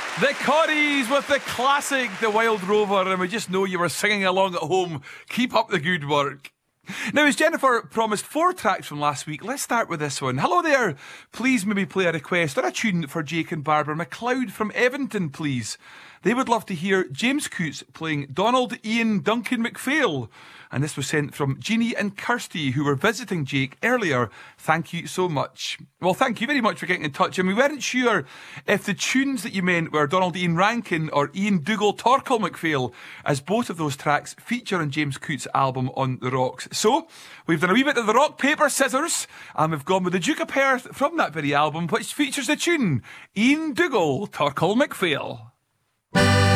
The Corries with the classic The Wild Rover, and we just know you were singing along at home. Keep up the good work. Now, as Jennifer promised 4 tracks from last week, let's start with this one. Hello there. Please maybe play a request or a tune for Jake and Barbara McLeod from Evanton, please. They would love to hear James Coots playing Donald Ian Duncan McPhail. And this was sent from Jeannie and Kirsty, who were visiting Jake earlier. Thank you so much. Well, thank you very much for getting in touch. And we weren't sure if the tunes that you meant were Donald Ian Rankin or Ian Dougal Torkel McPhail, as both of those tracks feature on James Coots' album On the Rocks. So, we've done a wee bit of the rock, paper, scissors, and we've gone with the Duke of Perth from that very album, which features the tune Ian Dougal Torkel McPhail.